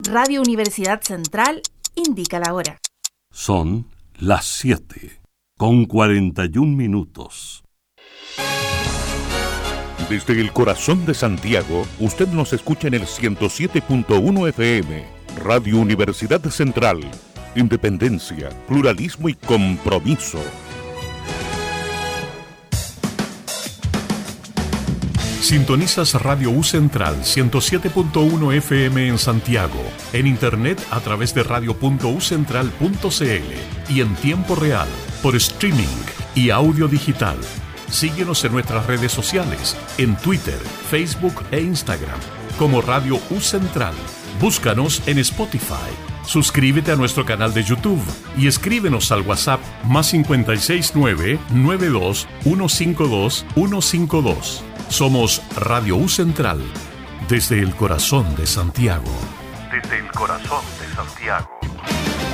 Radio Universidad Central indica la hora. Son las 7:41. Desde el corazón de Santiago, usted nos escucha en el 107.1 FM, Radio Universidad Central. Independencia, pluralismo y compromiso. Sintonizas Radio U Central 107.1 FM en Santiago, en internet a través de radio.ucentral.cl y en tiempo real, por streaming y audio digital. Síguenos en nuestras redes sociales, en Twitter, Facebook e Instagram, como Radio U Central. Búscanos en Spotify. Suscríbete a nuestro canal de YouTube y escríbenos al WhatsApp +569 92 152 152. Somos Radio U Central, desde el corazón de Santiago. Desde el corazón de Santiago.